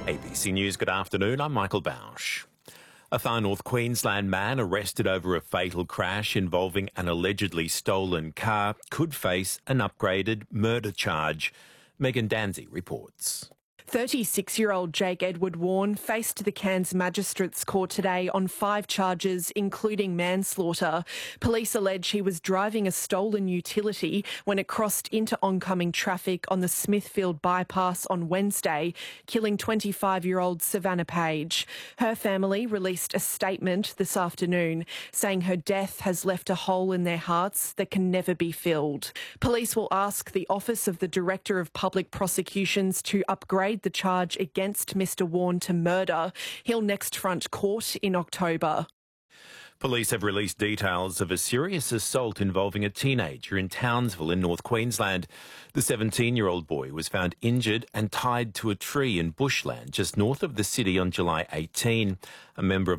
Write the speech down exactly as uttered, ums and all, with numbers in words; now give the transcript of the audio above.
A B C News, good afternoon. I'm Michael Bausch. A far north Queensland man arrested over a fatal crash involving an allegedly stolen car could face an upgraded murder charge. Megan Danzy reports. thirty-six-year-old Jake Edward Warren faced the Cairns Magistrates Court today on five charges, including manslaughter. Police allege he was driving a stolen utility when it crossed into oncoming traffic on the Smithfield bypass on Wednesday, killing twenty-five-year-old Savannah Page. Her family released a statement this afternoon saying her death has left a hole in their hearts that can never be filled. Police will ask the Office of the Director of Public Prosecutions to upgrade the charge against Mr Warren to murder. He'll next front court in October. Police have released details of a serious assault involving a teenager in Townsville in North Queensland. The seventeen-year-old boy was found injured and tied to a tree in bushland just north of the city on July eighteenth. A member of